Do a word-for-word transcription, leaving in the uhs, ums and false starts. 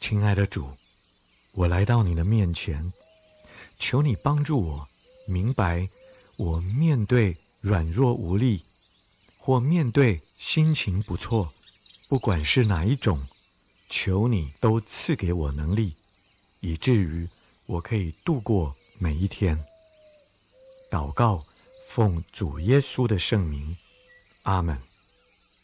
亲爱的主，我来到你的面前，求你帮助我明白，我面对软弱无力，或面对心情不错，不管是哪一种，求你都赐给我能力，以至于我可以度过每一天。祷告，奉主耶稣的圣名，阿们。